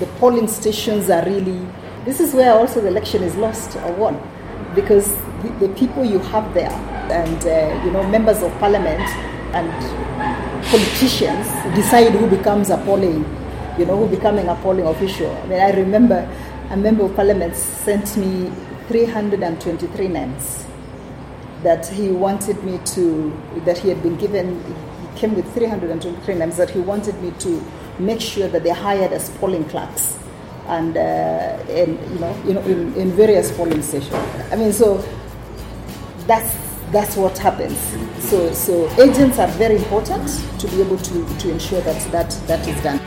the polling stations are really, this is where also the election is lost or won, because the people you have there and members of parliament and politicians decide who becomes a polling, who becoming a polling official. I mean, I remember a member of parliament sent me 323 names that he wanted me to, that he had been given. He came with 323 names that he wanted me to make sure that they're hired as polling clerks and in various polling stations. I mean, so that's what happens. So agents are very important to be able to ensure that is done.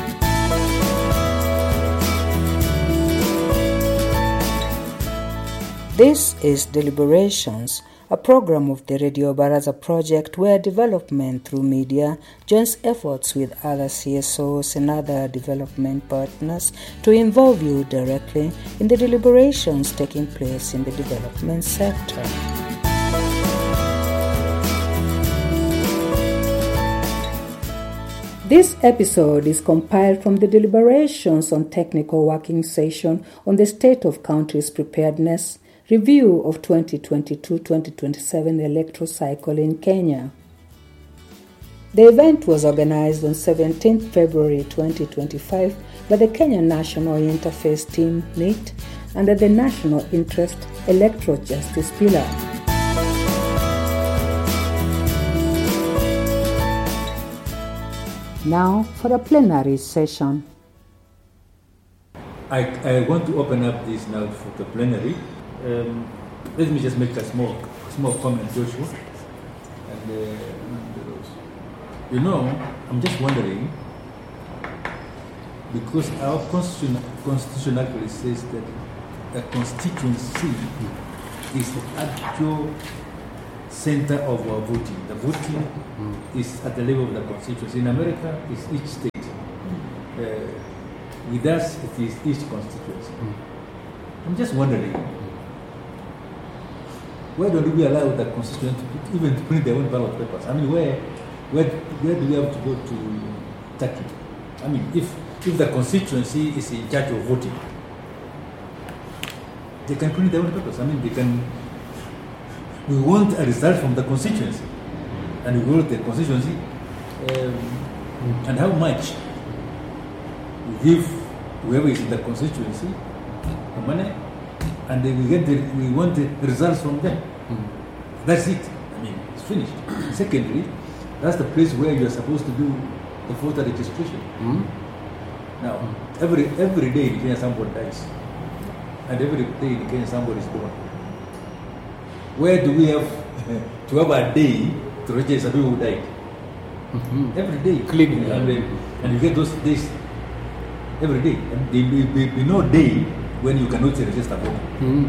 This is Deliberations, a program of the Radio Baraza project where development through media joins efforts with other CSOs and other development partners to involve you directly in the deliberations taking place in the development sector. This episode is compiled from the deliberations on technical working session on the state of country's preparedness, review of 2022-2027 electoral cycle in Kenya. The event was organized on 17 February 2025 by the Kenya National Interface Team, NIT, under the National Interest Electoral Justice Pillar. Now for the plenary session. I want to open up this now for the plenary. Let me just make a small comment, Joshua. And I'm just wondering, because our constitution actually says that the constituency is the actual center of our voting. The voting is at the level of the constituency. In America, it's each state. With us, it is each constituency. I'm just wondering, why don't we allow the constituents even to print their own ballot papers? I mean, where do we have to go to Turkey? I mean, if the constituency is in charge of voting, they can print their own papers. I mean, we want a result from the constituency, and we want the constituency, and how much we give whoever is in the constituency the money, and we want the results from them. That's it. I mean, it's finished. Secondly, that's the place where you are supposed to do the voter registration. Now, every day in Kenya somebody dies, and every day in Kenya somebody is born. Where do we have to have a day to register people who died? Every day, cleaning, and you get those days every day, and there will be no day when you cannot register voting.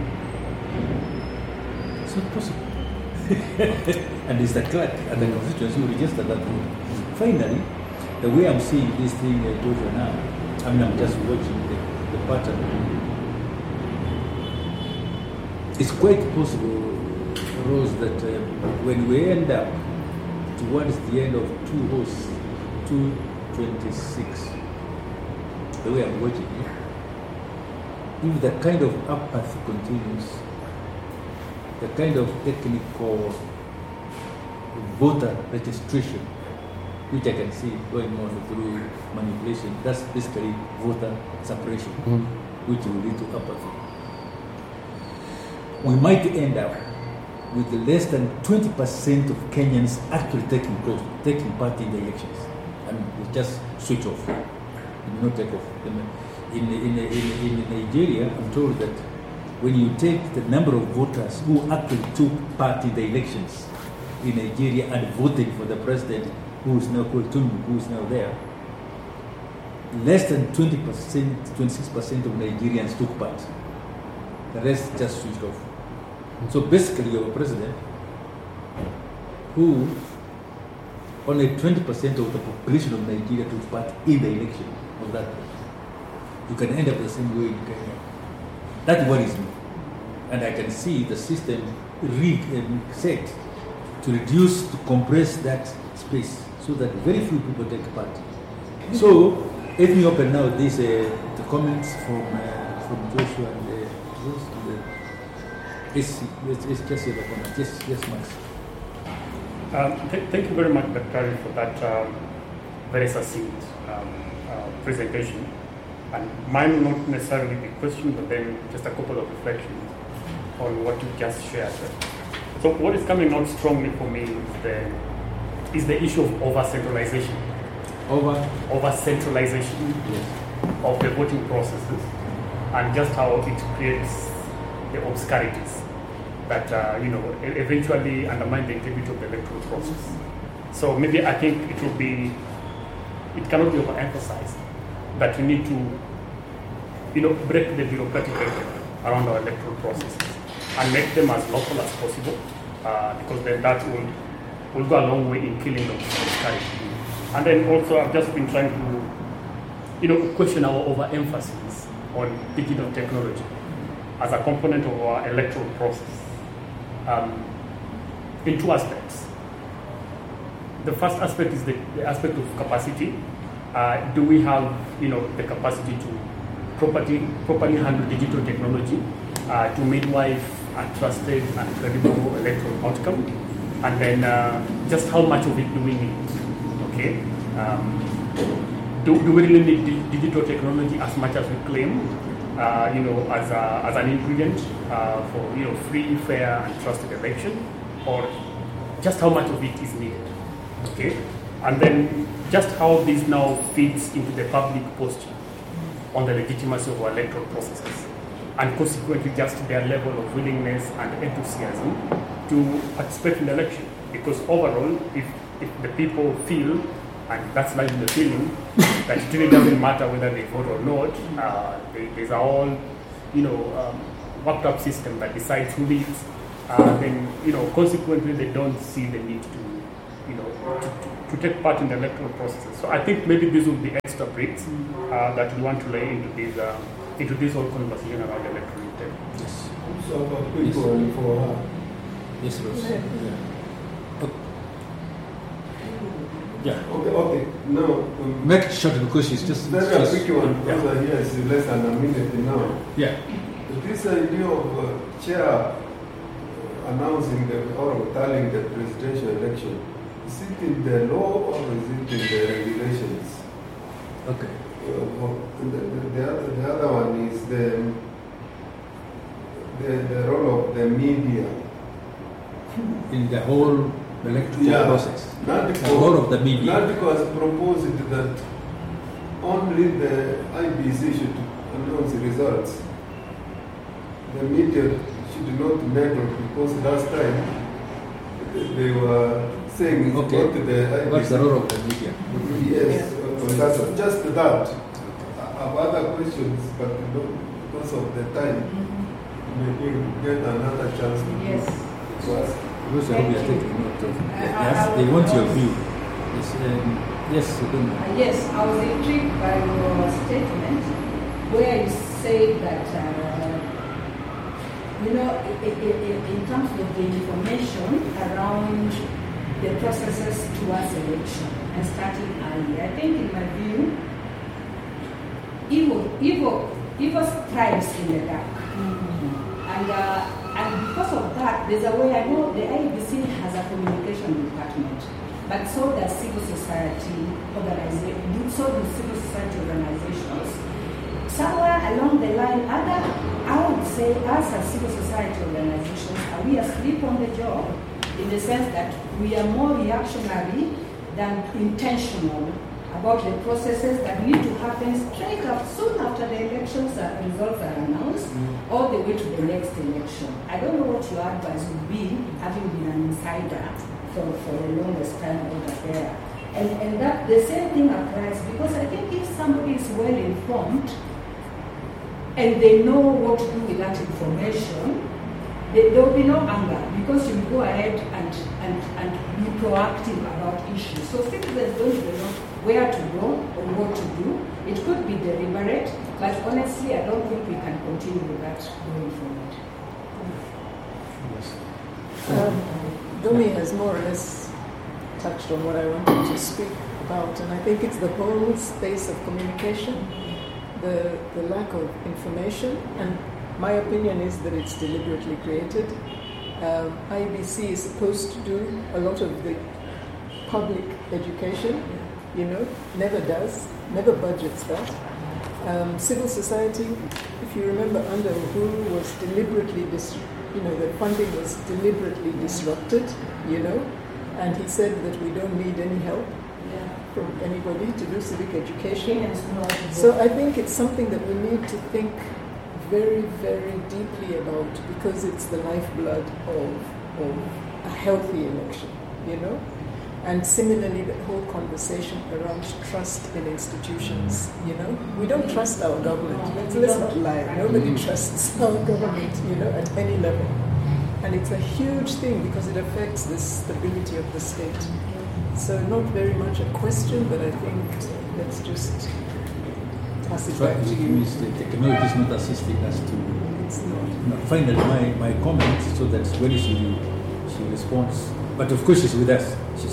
It's not possible. And it's the clerk at the constituency who register that vote. Finally, the way I'm seeing this thing over now, I mean, I'm just watching the pattern. It's quite possible, Rose, that when we end up towards the end of 226, the way I'm watching it, if the kind of apathy continues, the kind of technical voter registration, which I can see going on through manipulation, that's basically voter suppression, which will lead to apathy. We might end up with less than 20% of Kenyans actually taking part in the elections, and we just switch off. We will not take off. In Nigeria, I'm told that when you take the number of voters who actually took part in the elections in Nigeria and voted for the president, who is now called Tinubu, who is now there, less than 20%, 26% of Nigerians took part. The rest just switched off. So basically, you have a president who only 20% of the population of Nigeria took part in the election of that president. You can end up the same way in Kenya. That worries me. And I can see the system rigged and set to reduce, to compress that space so that very few people take part. So, let me open now this comments from Joshua and yes, just the comment. Yes, Max. Thank you very much, Dr. for that very succinct presentation. And mine not necessarily the question, but then just a couple of reflections on what you just shared. So what is coming out strongly for me is the issue of over-centralization. Over-centralization of the voting processes, and just how it creates the obscurities that eventually undermine the integrity of the electoral process. So maybe I think it cannot be overemphasized that we need to break the bureaucratic barrier around our electoral processes and make them as local as possible, because then that will go a long way in killing the obscurity. And then also I've just been trying to question our overemphasis on digital technology as a component of our electoral process in two aspects. The first aspect is the aspect of capacity. Do we have the capacity to properly handle digital technology to midwife a trusted and credible electoral outcome? And then just how much of it do we need? Okay. Do we really need digital technology as much as we claim? As an ingredient for free, fair, and trusted election, or just how much of it is needed? Okay, and then just how this now fits into the public posture on the legitimacy of our electoral processes, and consequently just their level of willingness and enthusiasm to participate in the election. Because overall, if the people feel, and that's like the feeling, that it really doesn't matter whether they vote or not, there's a whole worked up system that decides who leads, then consequently they don't see the need to take part in the electoral processes. So I think maybe these will be extra bricks that we want to lay into this whole conversation around electoral integrity. Yes. So about people for her. Yes, Rose. Yeah. Okay. No. Make it short because she's just. That's a quick one because here is less than a minute now. Yeah. This idea of chair announcing or telling the presidential election, is it in the law or is it in the regulations? Okay. The other one is the role of the media in the whole electoral process. Not because, the role of the media. Not because proposed that only the IBC should announce the results. The media should not meddle because last time they were saying it's okay. not the IBC. What's the role of the media? Yes, that's just that. I have other questions, but because of the time, maybe we'll get another chance to ask. Those are we are taking note of. They want your view. Yes, yes, I was intrigued by your statement where you say that, in terms of the information around the processes towards election and starting early. I think, in my view, evil thrives in the dark. And because of that, there's a way. I know the IBC has a communication department, but so does civil society organizations. Somewhere along the line, I would say, us as civil society organizations, we are asleep on the job in the sense that we are more reactionary than intentional about the processes that need to happen straight up soon after the elections results are announced, all the way to the next election. I don't know what your advice would be, having been an insider for the longest time over there. And that the same thing applies, because I think if somebody is well informed and they know what to do with that information, there will be no anger, because you go ahead and be proactive about issues. So citizens don't even know where to go or what to do. It could be deliberate, but honestly, I don't think we can continue with that going forward. Domi has more or less touched on what I wanted to speak about, and I think it's the whole space of communication the lack of information, and my opinion is that it's deliberately created. IEBC is supposed to do a lot of the public education, never does, never budgets that. Civil society, if you remember, under Uhuru was deliberately, the funding was deliberately disrupted, and he said that we don't need any help from anybody to do civic education. So I think it's something that we need to think very, very deeply about, because it's the lifeblood of a healthy election, And similarly, the whole conversation around trust in institutions, We don't trust our government. Let's not lie. Nobody trusts our government, at any level. And it's a huge thing because it affects the stability of the state. So not very much a question, but I think let's just pass it back to you. The technology is not assisting us to... It's not. Now, finally, my comment, so that when she responds, but of course she's with us.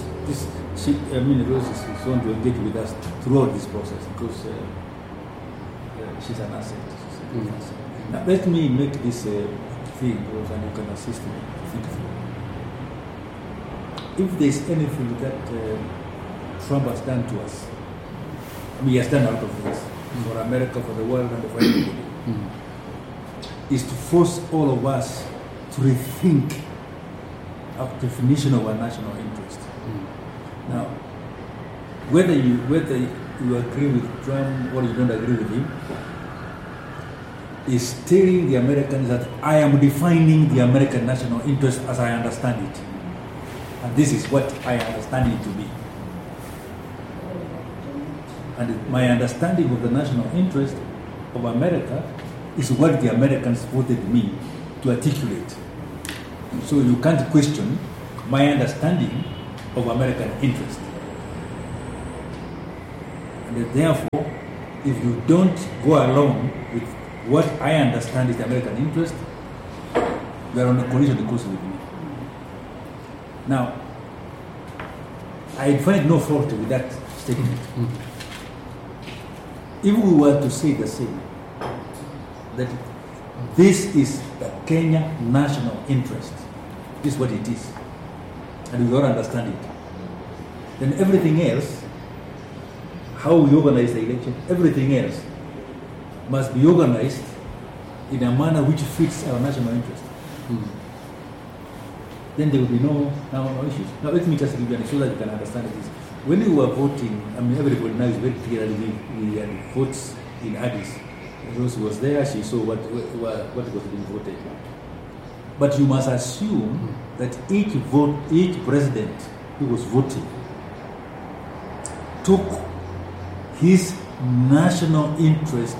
Rose is going to engage with us throughout this process because she's an asset. She's a good asset. Now, let me make this thing, Rose, and you can assist me to think through. If there's anything that Trump has done to us, he has done a lot of things for America, for the world, and for everybody, is to force all of us to rethink our definition of our national interest. Now, whether you agree with Trump or you don't agree with him, is telling the Americans that I am defining the American national interest as I understand it. And this is what I understand it to be. And my understanding of the national interest of America is what the Americans voted me to articulate. So you can't question my understanding of American interest. And therefore, if you don't go along with what I understand is the American interest, you are on a collision course with me. Now, I find no fault with that statement. If we were to say the same, that this is the Kenya national interest, this is what it is, and we all understand it, then everything else, how we organize the election, everything else must be organized in a manner which fits our national interest. Then there will be no issues. Now let me just give you so that you can understand this. When we were voting, everybody now is very clear that we had votes in Addis. Rose was there, she saw what was being voted. But you must assume that each president who was voting took his national interest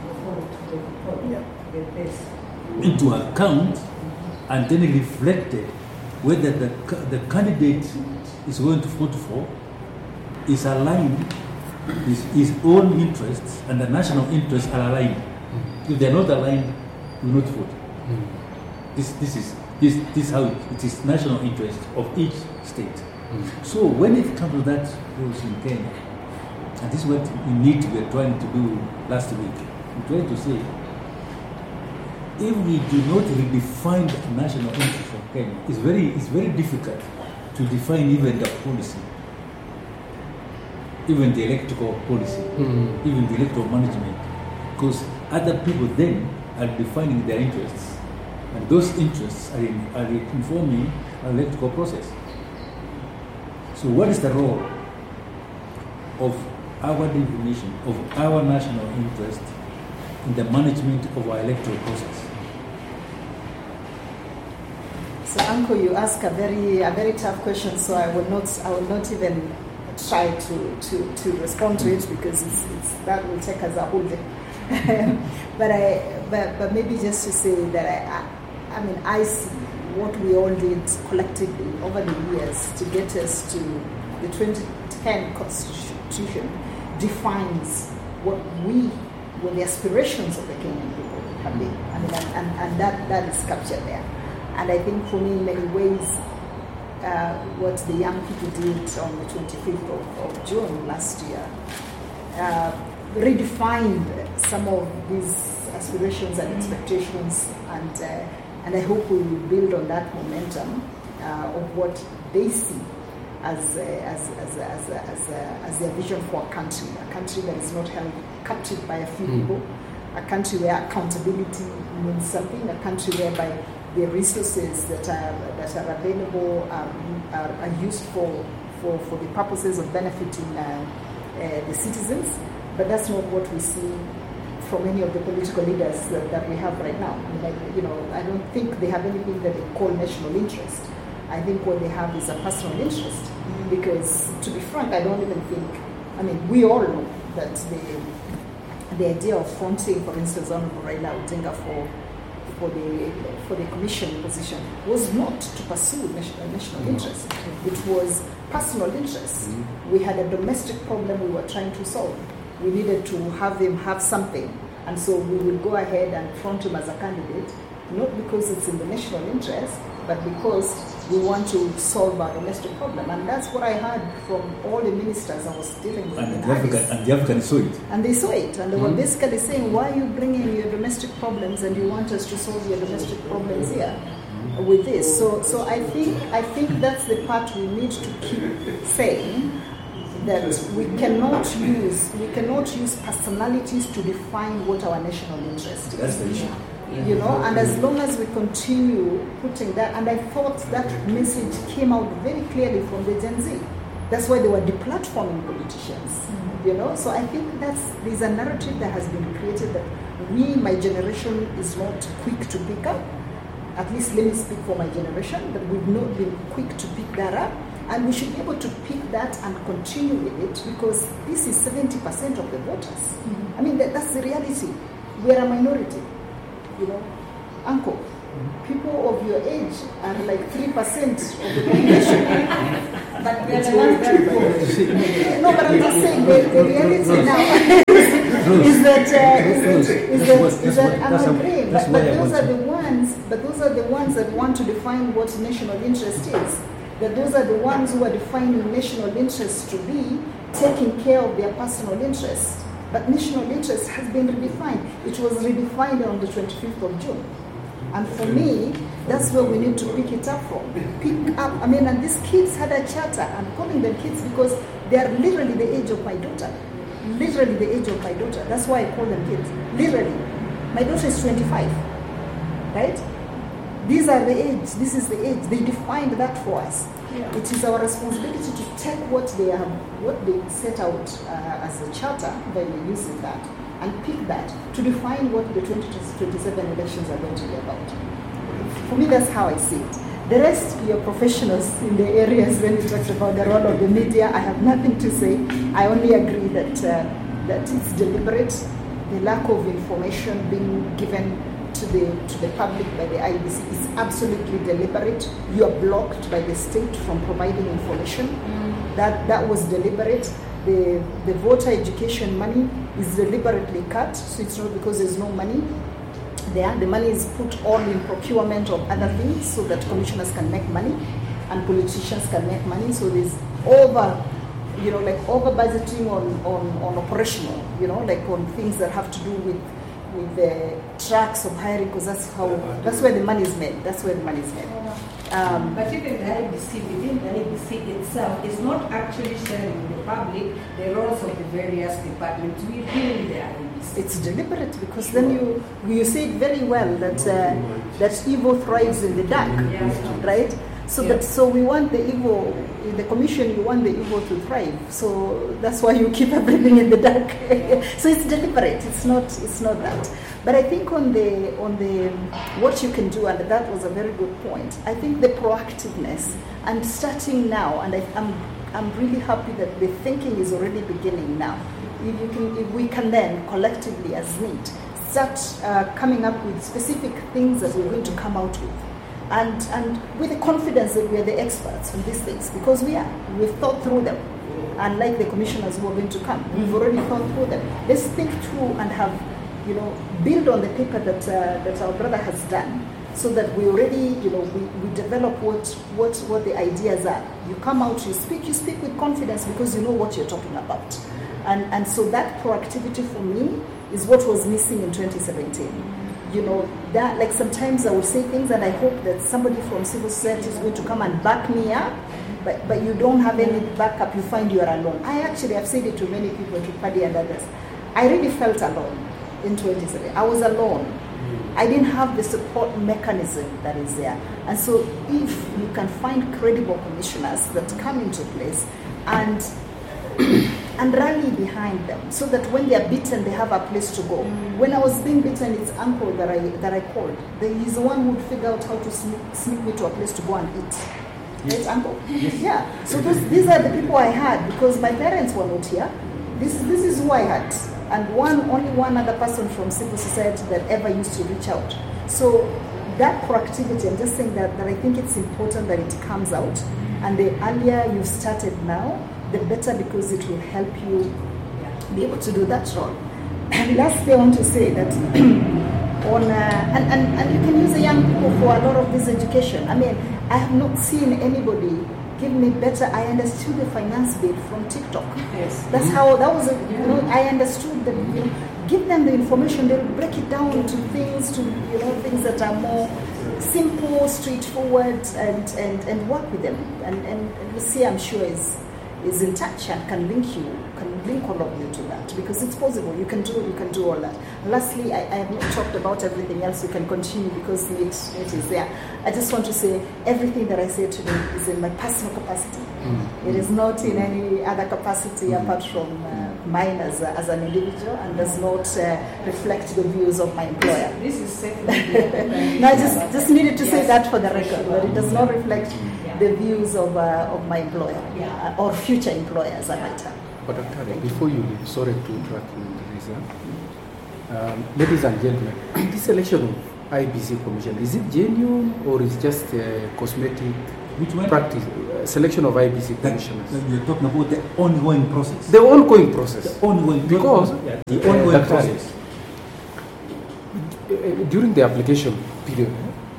into account and then reflected whether the candidate is going to vote for is aligned with his own interests and the national interests are aligned. If they are not aligned, we will not vote. This is how it is national interest of each state. So when it comes to that rules in Kenya, and this is what we were trying to do last week, we tried to say, if we do not redefine the national interest of Kenya, it's very difficult to define even the policy, even the electoral policy, even the electoral management, because other people then are defining their interests, and those interests are informing our electoral process. So what is the role of our definition of our national interest in the management of our electoral process? So, Uncle, you ask a very tough question. So I will not even try to respond to it because that will take us a whole day. but maybe just to say that I see what we all did collectively over the years to get us to the 2010 Constitution defines what were the aspirations of the Kenyan people have been. And that is captured there. And I think for me, in many ways, what the young people did on the 25th of June last year redefined some of these aspirations and expectations, and I hope we will build on that momentum of what they see as their vision for a country that is not held captive by a few people, a country where accountability means something, a country whereby the resources that are available are used for the purposes of benefiting the citizens. But that's not what we see from any of the political leaders that we have right now. I mean, I don't think they have anything that they call national interest. I think what they have is a personal interest. Because, to be frank, I don't even think, we all know that the idea of fronting, for instance, Honorable Raila Odinga for the commission position was not to pursue national interest. It was personal interest. We had a domestic problem we were trying to solve. We needed to have him have something, and so we will go ahead and front him as a candidate, not because it's in the national interest, but because we want to solve our domestic problem. And that's what I heard from all the ministers I was dealing with. And the Africans saw it. And they saw it, and they were basically saying, why are you bringing your domestic problems and you want us to solve your domestic problems here with this? So I think that's the part we need to keep saying, that we cannot use personalities to define what our national interest is. That's the issue. And as long as we continue putting that, and I thought that message came out very clearly from the Gen Z. That's why they were deplatforming politicians. So I think there's a narrative that has been created that my generation is not quick to pick up. At least let me speak for my generation, that we've not been quick to pick that up. And we should be able to pick that and continue with it, because this is 70% of the voters. That's the reality. We are a minority. Uncle, people of your age are like 3% of the population. But we are the ones that vote. No, but I'm just saying the reality now is that I'm agreeing. But those are the ones that want to define what national interest is. That those are the ones who are defining national interest to be taking care of their personal interests. But national interest has been redefined. It was redefined on the 25th of June. And for me, that's where we need to pick it up from. And these kids had a charter. I'm calling them kids because they are literally the age of my daughter. Literally the age of my daughter. That's why I call them kids. Literally. My daughter is 25. Right? These are the age. This is the age. They defined that for us. Yeah. It is our responsibility to take what they set out as a charter, by using that, and pick that to define what the 2027 elections are going to be about. For me, that's how I see it. The rest, you're professionals in the areas when you talk about the role of the media. I have nothing to say. I only agree that it's deliberate. The lack of information being given to the public by the IEBC is absolutely deliberate. You are blocked by the state from providing information. That was deliberate. The voter education money is deliberately cut, so it's not because there's no money there. The money is put all in procurement of other things so that commissioners can make money and politicians can make money. So there's over budgeting on operational, on things that have to do with the tracks of hiring, because that's where the money is made. But even the IEBC, within the IEBC itself, is not actually sharing with the public the roles of the various departments within the IEBC. It's deliberate, because then you say it very well that evil thrives in the dark, right? So we want the evil in the commission. You want the evil to thrive. So that's why you keep everything in the dark. So it's deliberate. It's not that. But I think on the what you can do, and that was a very good point. I think the proactiveness and starting now, and I'm really happy that the thinking is already beginning now. If we can then collectively as NEET start coming up with specific things that we're going to come out with. And with the confidence that we are the experts on these things, because we've thought through them. And like the commissioners who are going to come, we've already thought through them. Let's think through and have, build on the paper that our brother has done, so that we already, we develop what the ideas are. You come out, you speak with confidence because you know what you're talking about. And so that proactivity for me is what was missing in 2017. You know, that like sometimes I will say things and I hope that somebody from civil society is going to come and back me up, but you don't have any backup, you find you are alone. I actually have said it to many people, to Paddy and others. I really felt alone in 2017. I was alone. I didn't have the support mechanism that is there. And so if you can find credible commissioners that come into place and rally behind them, so that when they are beaten, they have a place to go. When I was being beaten, it's uncle that I called. He's the one who would figure out how to sneak me to a place to go and eat. Yes. Right, uncle? Yes. Yeah. So these are the people I had because my parents were not here. This is who I had. And only one other person from civil society that ever used to reach out. So that proactivity, I'm just saying that I think it's important that it comes out. And the earlier you started now, the better, because it will help you be able to do that role. And lastly, I want to say that and you can use the young people for a lot of this education. I mean, I have not seen anybody give me better. I understood the finance bit from TikTok. Yes. That's how that was. I understood that. Give them the information. They'll break it down to things things that are more simple, straightforward, and work with them. And Lucia, I'm sure, is in touch and can link all of you to that, because it's possible. You can do all that. Lastly, I have not talked about everything else. You can continue because it is there. I just want to say everything that I say today is in my personal capacity. It is not in any other capacity apart from mine as an individual, and does not reflect the views of my employer. This is secondary. No, I just needed to say that for the record, but it does not reflect the views of my employer or future employers, I might have. But Dr. Before you leave, sorry to interrupt you, Teresa. Ladies and gentlemen, this election of IBC Commission, is it genuine or is just cosmetic practice? Selection of IBC commissioners. You're talking about the ongoing process. The ongoing process. The ongoing because the ongoing process. During the application period,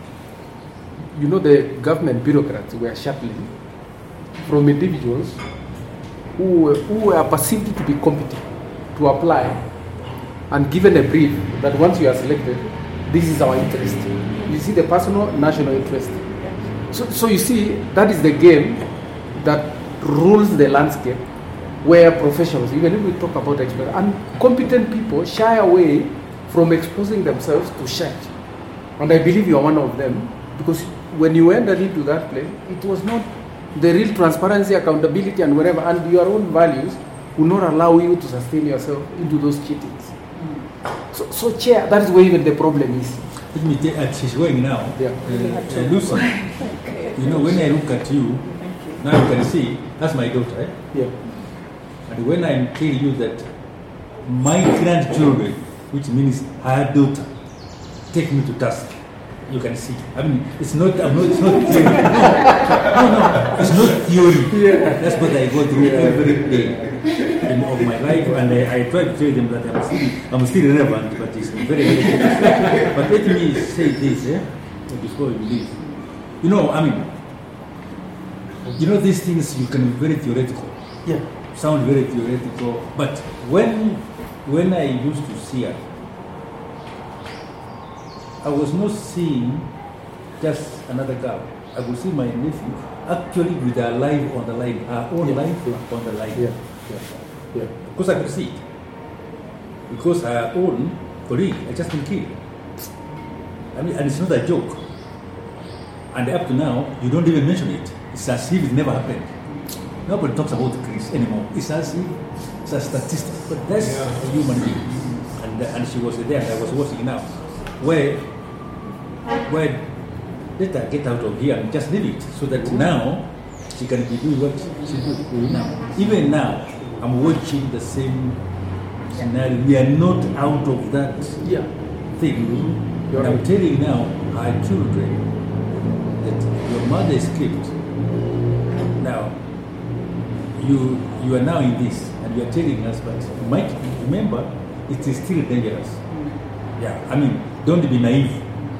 the government bureaucrats were shuttling from individuals who were perceived to be competent to apply and given a brief that once you are selected, this is our interest. You see the personal national interest. So you see, that is the game that rules the landscape, where professionals, even if we talk about experts, and competent people shy away from exposing themselves to change. And I believe you are one of them, because when you entered into that place, it was not the real transparency, accountability, and whatever, and your own values will not allow you to sustain yourself into those cheatings. So Chair, that is where even the problem is. Let me tell you, she's going now. Lucy, when I look at you, now you can see, that's my daughter, right? Yeah. And when I'm telling you that my grandchildren, which means her daughter, take me to task, you can see. I mean, it's not theory. No, it's not theory. Yeah. That's what I go through every day of my life, and I try to tell them that I'm still relevant, but it's very, very difficult. But let me say this, before you leave. These things you can be very theoretical. Yeah. Sound very theoretical, but when I used to see her, I was not seeing just another girl. I would see my nephew actually with her life on the line, her own life on the line. Yeah. Because I could see it. Because her own colleague had just been killed. I mean, and it's not a joke. And up to now, you don't even mention it. It's as if it never happened. Nobody talks about Chris anymore. It's as if it's a statistic. But that's a human being. And she was there, and I was watching now. Where let her get out of here and just leave it, so that now she can be doing what she does now. Even now, I'm watching the same scenario. We are not out of that thing. And I'm telling now our children that your mother escaped. Now, you are now in this, and you are telling us, but you might remember, it is still dangerous. Don't be naive.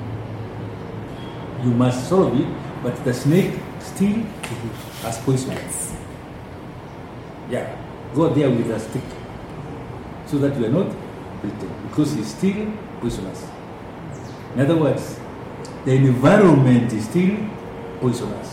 You must solve it, but the snake still has poison. Go there with a stick so that we are not beaten, because it's still poisonous. In other words, the environment is still poisonous.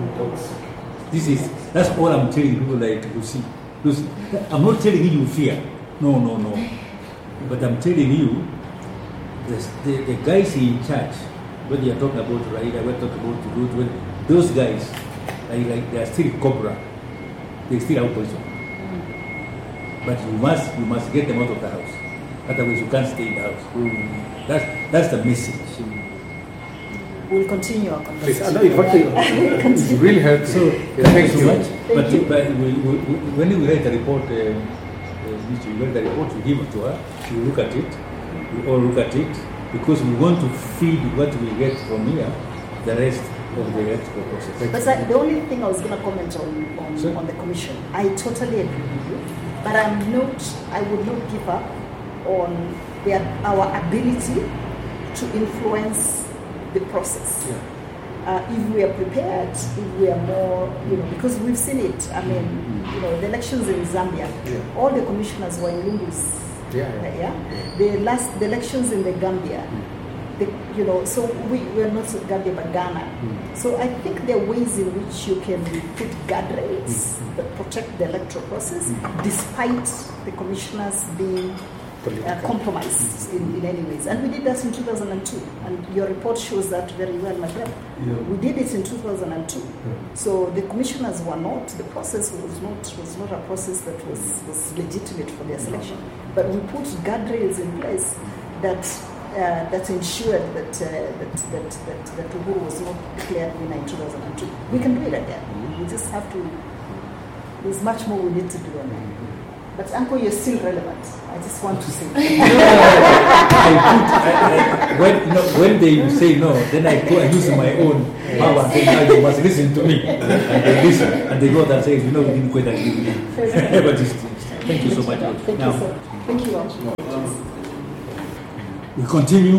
That's all I'm telling people like Lucy. Lucy, I'm not telling you fear. No. But I'm telling you, the guys in charge, when you are talking about Raila, we're talking about Ruth, those guys, they are still cobra. They still have poison. But you must get them out of the house. Otherwise you can't stay in the house. That's the message. We'll continue our conversation. It really helps. So thank you so much. But when we write the report, we give it to her. We look at it. We all look at it because we want to feed what we get from here, the rest of the electoral process. But the only thing I was going to comment on the commission, I totally agree with you. But I would not give up on our ability to influence the process. If we are prepared, if we are more, because we've seen it. I mean, the elections in Zambia, all the commissioners were in Lungu's. The elections in the Gambia, so we're not Gambia but Ghana. So I think there are ways in which you can put guardrails that protect the electoral process, despite the commissioners being compromised in any ways. And we did that in 2002, and your report shows that very well, my friend. We did it in 2002. So the commissioners were not, the process was not a process that was legitimate for their selection. But we put guardrails in place that ensured that Uhuru was not declared winner in 2002. We can do it again. We just have to. There's much more we need to do on that. But Uncle, you're still relevant. I just want to say. When they say no, then I use my own power. Then now you must listen to me, and they listen, and they go and say, we didn't quite agree with you. But thank you so much. Thank you all. We continue.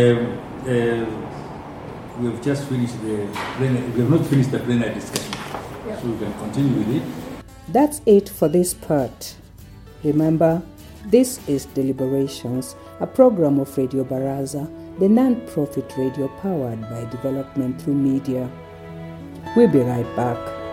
We have just finished we have not finished the plenary discussion, so we can continue with it. That's it for this part. Remember, this is Deliberations, a program of Radio Baraza, the non-profit radio powered by development through media. We'll be right back.